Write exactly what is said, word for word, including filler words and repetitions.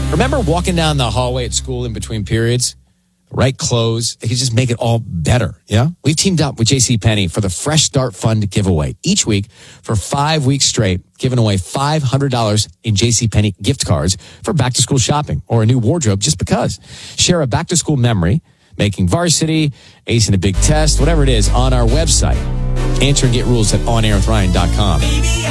Remember walking down the hallway at school in between periods? Right clothes, they could just make it all better, yeah? We've teamed up with JCPenney for the Fresh Start Fund giveaway. Each week, for five weeks straight, giving away five hundred dollars in JCPenney gift cards for back-to-school shopping or a new wardrobe just because. Share a back-to-school memory, making varsity, acing a big test, whatever it is, on our website. Answer and get rules at on air with ryan dot com.